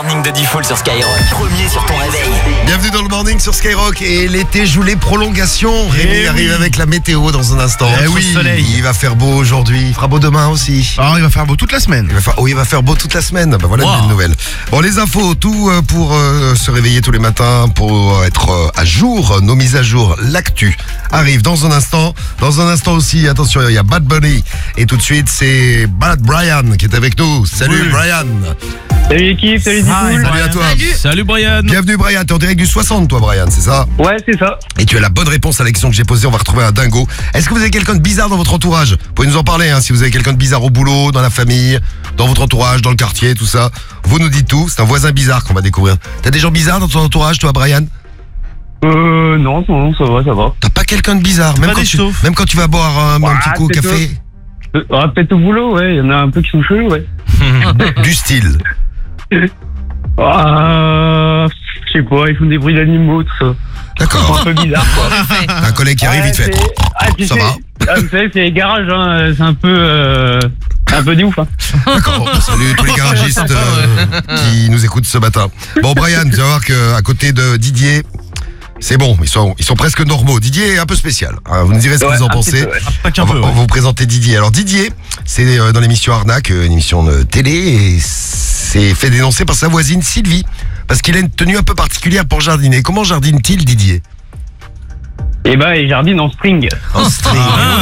Morning de Diffoul sur Skyrock, premier sur ton réveil. Bienvenue dans le morning sur Skyrock et l'été joue les prolongations. Rémi arrive avec la météo dans un instant. Soleil. Il va faire beau aujourd'hui, il fera beau demain aussi. Alors il va faire beau toute la semaine. Il va faire beau toute la semaine. Bah voilà une bonne nouvelle. Bon, les infos, tout pour se réveiller tous les matins, pour être à jour, nos mises à jour. L'actu arrive dans un instant. Dans un instant aussi, attention, il y a Bad Bunny. Et tout de suite, c'est Bad Brian qui est avec nous. Salut Brian. Salut l'équipe, salut Diffoul. Salut à toi. Salut Brian. Bienvenue Brian, t'es en direct du 60 toi Brian, c'est ça? Ouais, c'est ça. Et tu as la bonne réponse à la question que j'ai posée, on va retrouver un dingo. Est-ce que vous avez quelqu'un de bizarre dans votre entourage? Vous pouvez nous en parler, si vous avez quelqu'un de bizarre au boulot, dans la famille, dans votre entourage, dans le quartier, tout ça. Vous nous dites tout, c'est un voisin bizarre qu'on va découvrir. T'as des gens bizarres dans ton entourage toi Brian? Non, ça va. T'as pas quelqu'un de bizarre, même quand tu vas boire un petit coup au café? Peut-être au boulot, ouais, il y en a un peu qui sont chelous, ouais. Du style. Je sais pas, ils font des bruits d'animaux, tout ça. D'accord. C'est un peu bizarre, quoi. Un collègue qui arrive, il te fait. Ça va. Vous savez, c'est les garages, c'est un peu des ouf, D'accord. Salut tous les garagistes qui nous écoutent ce matin. Bon, Brian, tu vas voir qu'à côté de Didier, c'est bon, ils sont presque normaux. Didier est un peu spécial. Vous nous direz ce que vous en pensez. On va vous présenter Didier. Alors Didier, c'est dans l'émission Arnaque, une émission de télé, et c'est fait dénoncer par sa voisine Sylvie, parce qu'il a une tenue un peu particulière pour jardiner. Comment jardine-t-il Didier? Eh ben, il jardine en string. En string.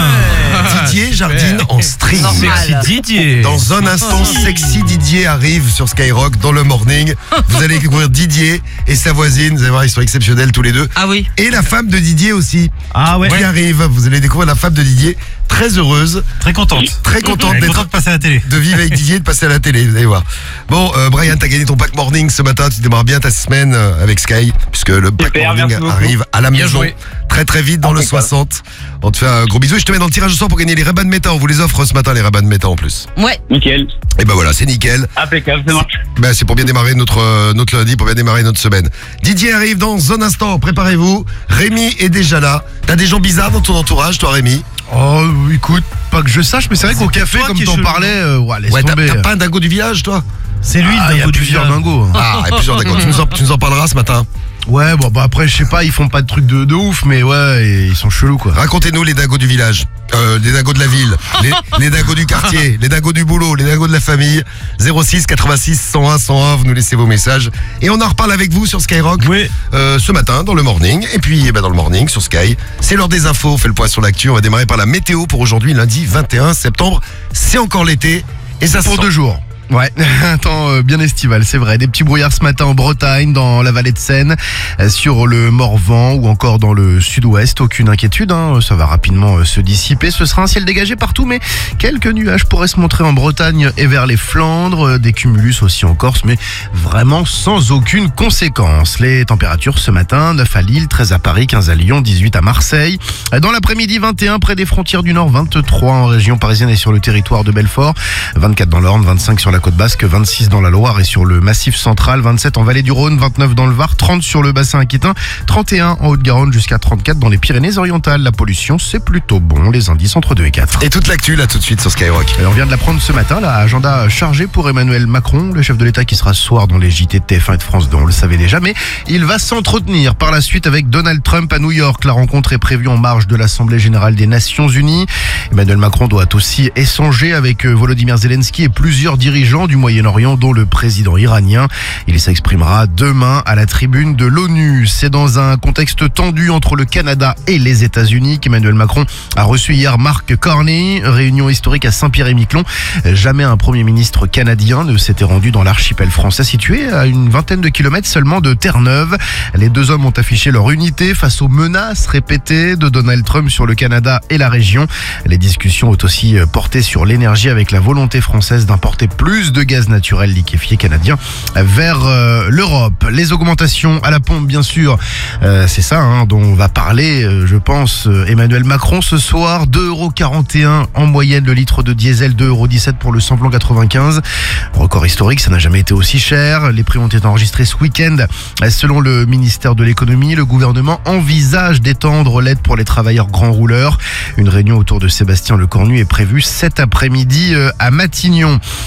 Didier jardine en string. Sexy Didier. Dans un instant, Sexy Didier arrive sur Skyrock dans le morning. Vous allez découvrir Didier et sa voisine. Vous allez voir, ils sont exceptionnels tous les deux. Ah oui. Et la femme de Didier aussi. Ah ouais. Qui arrive. Vous allez découvrir la femme de Didier. Très heureuse. Très contente. Très contente d'être de passer à la télé. de vivre avec Didier et de passer à la télé. Vous allez voir. Bon, Brian, t'as gagné ton pack morning ce matin. Tu démarres bien ta semaine avec Sky, puisque le pack Super, morning merci beaucoup. arrive à la Bien maison. joué. Très vite dans le 60. On te fait un gros bisou et je te mets dans le tirage au sort pour gagner les Ray-Ban Meta. On vous les offre ce matin, les Ray-Ban Meta en plus. Ouais. Nickel. Et ben voilà, c'est nickel. Impeccable, ça marche. Ben, c'est pour bien démarrer notre lundi, pour bien démarrer notre semaine. Didier arrive dans un instant, préparez-vous. Rémi est déjà là. T'as des gens bizarres dans ton entourage, toi Rémi? Oh, écoute, pas que je sache, mais c'est vrai qu'au café, comme t'en parlais, laisse Ouais, tomber. t'as pas un dingo du village, toi? C'est lui, il y a plusieurs dingos. Ah, et plusieurs dingos. Tu nous en parleras ce matin. Ouais, bon, bah après, je sais pas, ils font pas de trucs de ouf, mais ouais, et ils sont chelous, quoi. Racontez-nous les dingos du village, les dingos de la ville, les dingos du quartier, les dingos du boulot, les dingos de la famille. 06 86 101 101, vous nous laissez vos messages. Et on en reparle avec vous sur Skyrock ce matin dans le morning. Et puis dans le morning sur Sky, c'est l'heure des infos, on fait le point sur l'actu. On va démarrer par la météo pour aujourd'hui, lundi 21 septembre. C'est encore l'été et ça se Pour sent. 2 jours. Ouais, un temps bien estival, c'est vrai. Des petits brouillards ce matin en Bretagne, dans la vallée de Seine, sur le Morvan ou encore dans le sud-ouest. Aucune inquiétude, ça va rapidement se dissiper. Ce sera un ciel dégagé partout, mais quelques nuages pourraient se montrer en Bretagne et vers les Flandres. Des cumulus aussi en Corse, mais vraiment sans aucune conséquence. Les températures ce matin, 9 à Lille, 13 à Paris, 15 à Lyon, 18 à Marseille. Dans l'après-midi, 21 près des frontières du Nord, 23 en région parisienne et sur le territoire de Belfort, 24 dans l'Orne, 25 sur la Côte Basque, 26 dans la Loire et sur le Massif central, 27 en Vallée du Rhône, 29 dans le Var, 30 sur le bassin aquitain, 31 en Haute-Garonne jusqu'à 34 dans les Pyrénées-Orientales. La pollution, c'est plutôt bon, les indices entre 2 et 4. Et toute l'actu là tout de suite sur Skyrock. Et on vient de l'apprendre ce matin, l'agenda chargé pour Emmanuel Macron, le chef de l'État qui sera ce soir dans les JT de TF1 et de France 2, on le savait déjà, mais il va s'entretenir par la suite avec Donald Trump à New York. La rencontre est prévue en marge de l'Assemblée Générale des Nations Unies. Emmanuel Macron doit aussi échanger avec Volodymyr Zelensky et plusieurs dirigeants du Moyen-Orient, dont le président iranien. Il s'exprimera demain à la tribune de l'ONU. C'est dans un contexte tendu entre le Canada et les États-Unis qu'Emmanuel Macron a reçu hier Mark Carney, réunion historique à Saint-Pierre-et-Miquelon. Jamais un premier ministre canadien ne s'était rendu dans l'archipel français, situé à une vingtaine de kilomètres seulement de Terre-Neuve. Les deux hommes ont affiché leur unité face aux menaces répétées de Donald Trump sur le Canada et la région. Les discussions ont aussi porté sur l'énergie avec la volonté française d'importer plus de gaz naturel liquéfié canadien vers l'Europe. Les augmentations à la pompe, bien sûr, c'est ça dont va parler, je pense, Emmanuel Macron ce soir. 2,41€ en moyenne le litre de diesel, 2,17€ pour le samplon 95. Record historique, ça n'a jamais été aussi cher. Les prix ont été enregistrés ce week-end. Selon le ministère de l'économie, le gouvernement envisage d'étendre l'aide pour les travailleurs grands rouleurs. Une réunion autour de Sébastien Lecornu est prévue cet après-midi à Matignon. Et puis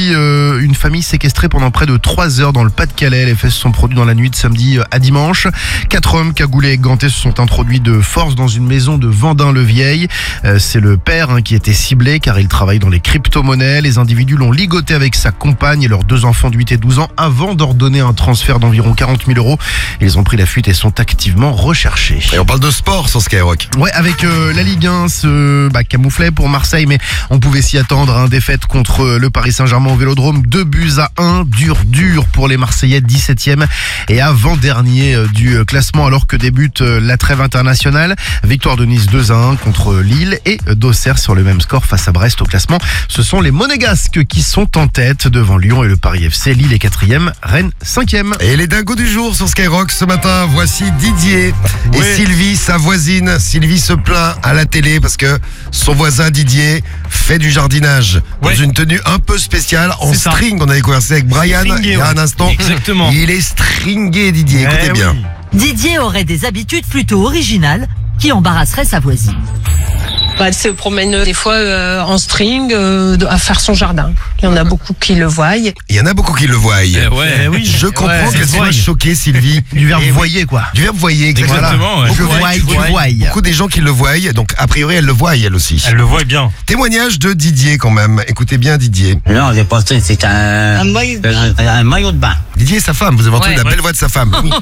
Aujourd'hui, une famille séquestrée pendant près de 3 heures dans le Pas-de-Calais. Les faits se sont produits dans la nuit de samedi à dimanche. 4 hommes cagoulés et gantés se sont introduits de force dans une maison de Vendin-le-Vieil. C'est le père qui était ciblé car il travaille dans les crypto-monnaies. Les individus l'ont ligoté avec sa compagne et leurs 2 enfants de 8 et 12 ans avant d'ordonner un transfert d'environ 40 000 €. Ils ont pris la fuite et sont activement recherchés. Et on parle de sport sur Skyrock. Ouais, avec la Ligue 1 se camouflait pour Marseille, mais on pouvait s'y attendre. Défaite contre le Paris Saint-Germain au Vélodrome, 2-1. Dur pour les Marseillais, 17e et avant-dernier du classement alors que débute la trêve internationale. Victoire de Nice 2-1 contre Lille et d'Auxerre sur le même score face à Brest au classement. Ce sont les Monégasques qui sont en tête devant Lyon et le Paris FC. Lille est 4e, Rennes 5e. Et les dingos du jour sur Skyrock ce matin, voici Didier et Sylvie, sa voisine. Sylvie se plaint à la télé parce que son voisin Didier fait du jardinage dans une tenue un peu spéciale en string. On avait conversé avec Brian il y a un instant. Exactement. Il est stringé, Didier, écoutez bien. Oui. Didier aurait des habitudes plutôt originales qui embarrasseraient sa voisine. Elle se promène des fois en string à faire son jardin. Il y en a beaucoup qui le voient. Il y en a beaucoup qui le voient. Je comprends qu'elle soit choquée, Sylvie. Du verbe voyer, quoi. Du verbe voyer, exactement. Je vois, tu vois. Beaucoup des gens qui le voient, donc a priori elle le voit elle aussi. Elle le voit bien. Témoignage de Didier quand même. Écoutez bien Didier. Non, j'ai pas c'est un maillot de bain. Didier et sa femme, vous avez entendu la belle voix de sa femme. Oui.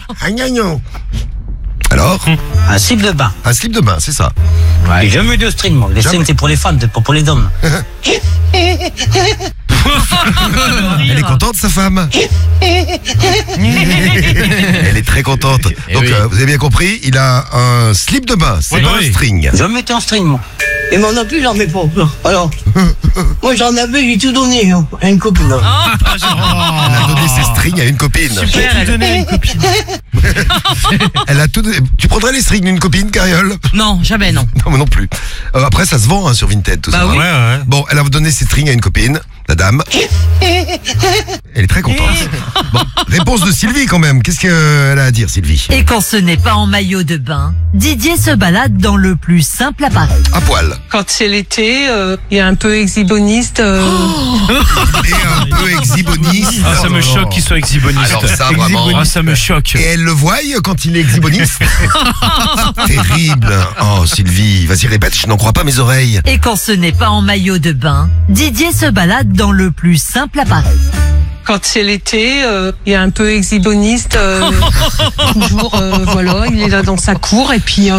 Alors Un slip de bain. Un slip de bain, c'est ça. Et je mets de string, moi. Les strings, c'est pour les femmes, c'est pas pour les hommes. Elle est contente, sa femme. Elle est très contente. Donc, vous avez bien compris, il a un slip de bain, c'est pas un string. Je mettais en string, moi. Et moi non plus, j'en mets pas. Alors, moi j'en avais, j'ai tout donné à une copine. Elle a donné ses strings à une copine. Super, elle donné à une copine. Elle a tout donné. Tu prendrais les strings d'une copine, Cariole? Non, jamais non. Non, moi non plus. Après, ça se vend sur Vinted, tout ça. Oui. Bon, elle a donné ses strings à une copine, la dame. Elle est très contente. Bon, réponse de Sylvie quand même. Qu'est-ce qu'elle a à dire, Sylvie? Et quand ce n'est pas en maillot de bain, Didier se balade dans le plus simple appareil. À poil. Quand c'est l'été, il est un peu exhibonniste. Et un peu exhiboniste. Ça me choque qu'il soit exhiboniste. Alors ça, vraiment. Ça me choque. Et elle le voit quand il est exhiboniste. Terrible. Oh, Sylvie, vas-y, répète, je n'en crois pas mes oreilles. Et quand ce n'est pas en maillot de bain, Didier se balade dans le plus simple appareil. Quand c'est l'été, il est un peu exhibonniste. Toujours, voilà, il est là dans sa cour. Et puis,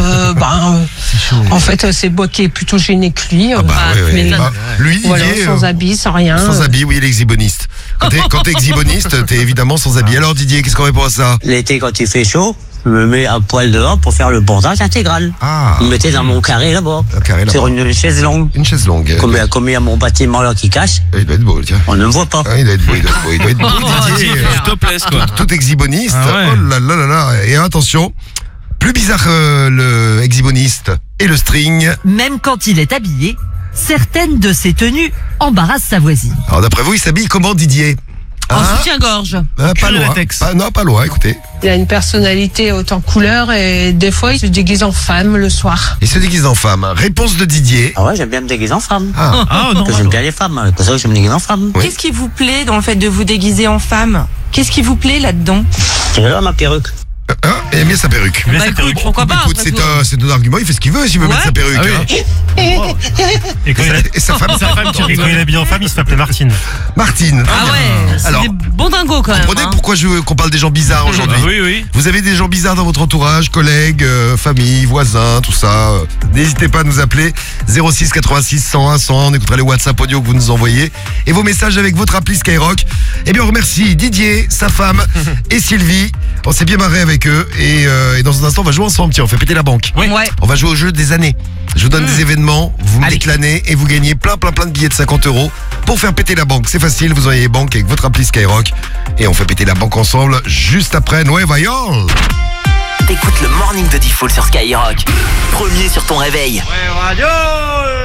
en fait, c'est moi qui est plutôt gêné que lui. Lui, voilà, il est sans habit, sans rien. Sans habit, oui, il est exhiboniste. Quand t'es exhiboniste, t'es évidemment sans habit. Alors Didier, qu'est-ce qu'on répond à ça? L'été, quand il fait chaud, je me mets à poil dehors pour faire le bordage intégral. Ah. Vous me mettez dans mon carré là-bas. Sur une chaise longue. Une chaise longue. Comme il y a mon bâtiment là qui cache. Il doit être beau, tiens. On ne me voit pas. Il doit être beau, il doit être beau. Didier, Topless, quoi. tout exhiboniste. Ah ouais. Oh là là là là. Et attention, plus bizarre le exhiboniste et le string. Même quand il est habillé, certaines de ses tenues embarrassent sa voisine. Alors d'après vous, il s'habille comment, Didier? En soutien-gorge. Pas loin. Pas loin, écoutez. Il a une personnalité autant couleur et des fois, il se déguise en femme le soir. Il se déguise en femme. Réponse de Didier. Ah ouais, j'aime bien me déguiser en femme. Non. J'aime bien les femmes. C'est pour ça que je me déguise en femme. Oui. Qu'est-ce qui vous plaît dans le fait de vous déguiser en femme? Qu'est-ce qui vous plaît là-dedans? C'est là ma perruque. Il aime bien sa perruque. Écoute, pourquoi pas? Écoute, c'est un argument, il fait ce qu'il veut s'il veut mettre sa perruque. Et sa femme quand il est habillé en femme, il se fait appeler Martine. Martine. Ah ouais, c'est Alors, des bons dingos quand même. comprenez pourquoi je veux qu'on parle des gens bizarres aujourd'hui? Oui. Vous avez des gens bizarres dans votre entourage, collègues, famille, voisins, tout ça. N'hésitez pas à nous appeler 06 86 101 101. On écoutera les WhatsApp audio que vous nous envoyez et vos messages avec votre appli Skyrock. Eh bien, on remercie Didier, sa femme et Sylvie. On s'est bien marré avec eux et dans un instant, on va jouer ensemble. Tiens, on fait péter la banque. Oui. Ouais. On va jouer au jeu des années. Je vous donne des événements, vous me déclanez et vous gagnez plein de billets de 50 € pour faire péter la banque. C'est facile, vous envoyez banque avec votre appli Skyrock et on fait péter la banque ensemble juste après Nueva York. T'écoutes le morning de Diffoul sur Skyrock. Premier sur ton réveil.